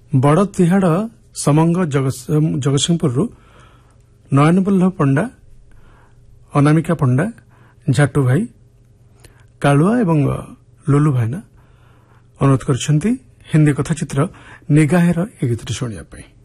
बड़ तिहाड़ समंग जगतसिंहपुर नयनबल्लभ पंडा अनामिका पंडा झाटू भाई कालुआ एवं लुलु भाईना अनुरोध कर हिंदी कथाचित्र निगाहेर ए गीत शुणा।